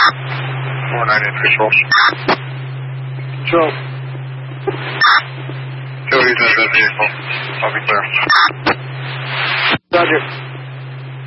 498 control. Control. Joey's in that vehicle. I'll be clear. Roger.